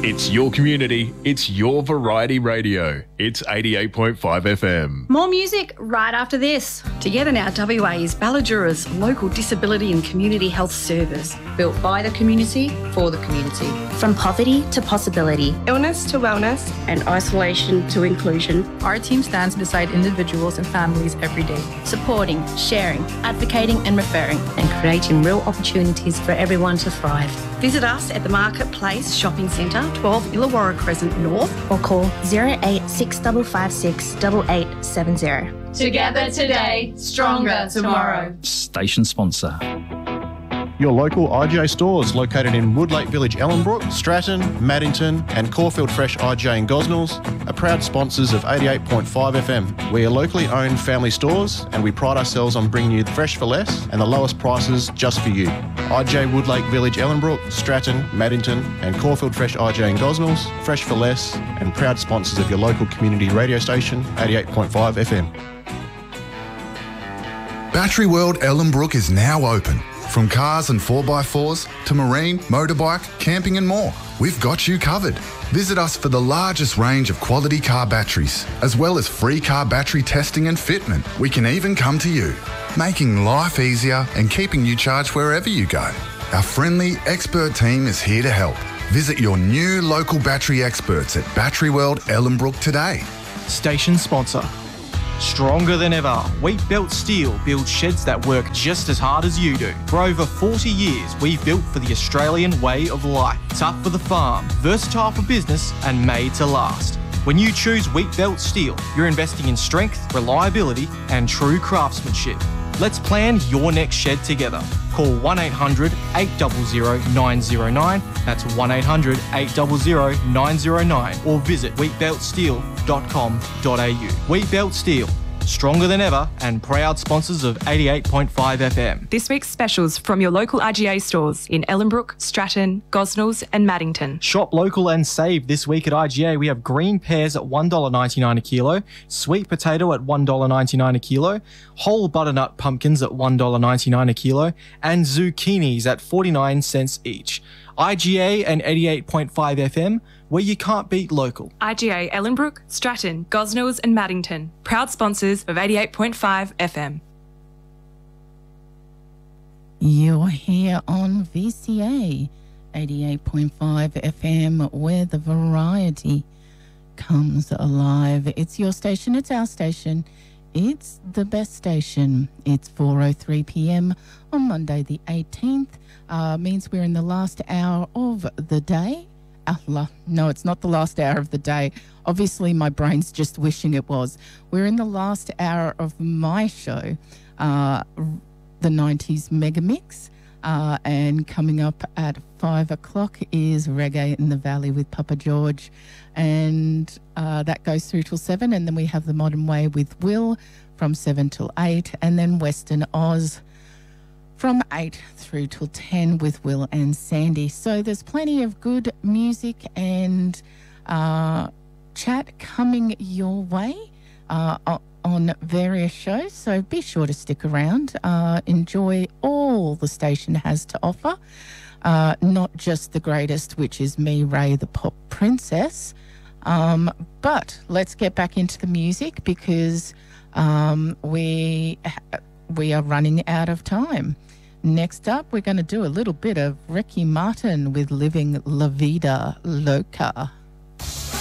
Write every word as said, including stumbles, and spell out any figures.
It's your community, it's your variety radio. It's eighty-eight point five F M. More music right after this. Together Now W A is Balladura's local disability and community health service. Built by the community, for the community. From poverty to possibility. Illness to wellness. And isolation to inclusion. Our team stands beside individuals and families every day. Supporting, sharing, advocating and referring. And creating real opportunities for everyone to thrive. Visit us at the Marketplace Shopping Centre, twelve Illawarra Crescent North. Or call zero eight six five five six eight eight seven zero. Together today, stronger tomorrow. Station sponsor. Your local I G A stores located in Woodlake Village, Ellenbrook, Stratton, Maddington and Caulfield Fresh I G A in Gosnells are proud sponsors of eighty-eight point five F M. We are locally owned family stores and we pride ourselves on bringing you fresh for less and the lowest prices just for you. I G A Woodlake Village, Ellenbrook, Stratton, Maddington and Caulfield Fresh I G A in Gosnells, fresh for less and proud sponsors of your local community radio station, eighty-eight point five F M. Battery World Ellenbrook is now open. From cars and four by fours to marine, motorbike, camping and more, we've got you covered. Visit us for the largest range of quality car batteries, as well as free car battery testing and fitment. We can even come to you, making life easier and keeping you charged wherever you go. Our friendly, expert team is here to help. Visit your new local battery experts at Battery World Ellenbrook today. Station sponsor. Stronger than ever, Wheat Belt Steel builds sheds that work just as hard as you do. For over forty years, we've built for the Australian way of life. Tough for the farm, versatile for business, and made to last. When you choose Wheat Belt Steel, you're investing in strength, reliability, and true craftsmanship. Let's plan your next shed together. Call one eight hundred eight hundred nine oh nine, that's one eight hundred eight hundred nine oh nine, or visit wheat belt steel dot com dot a u. Wheat Belt Steel, stronger than ever and proud sponsors of eighty-eight point five F M. This week's specials from your local I G A stores in Ellenbrook, Stratton, Gosnells and Maddington. Shop local and save this week at I G A. We have green pears at one dollar ninety-nine a kilo, sweet potato at one dollar ninety-nine a kilo, whole butternut pumpkins at one dollar ninety-nine a kilo, and zucchinis at forty-nine cents each. I G A and eighty-eight point five F M, where you can't beat local. I G A Ellenbrook, Stratton, Gosnells and Maddington, proud sponsors of eighty-eight point five F M. You're here on V C A eighty-eight point five F M, where the variety comes alive. It's your station, it's our station, it's the best station. It's four oh three p m on Monday the eighteenth. Uh, means we're in the last hour of the day. Allah, no, it's not the last hour of the day. Obviously, my brain's just wishing it was. We're in the last hour of my show, uh, the nineties Mega Mix. Uh, and coming up at five o'clock is Reggae in the Valley with Papa George. And uh, that goes through till seven. And then we have the Modern Way with Will from seven till eight. And then Western Oz from eight through till ten with Will and Sandy. So there's plenty of good music and uh, chat coming your way uh, on various shows. So be sure to stick around. Uh, enjoy all the station has to offer. Uh, not just the greatest, which is me, Ray, the pop princess. Um, but let's get back into the music because um, we... we are running out of time. Next up, we're going to do a little bit of Ricky Martin with Living La Vida Loca.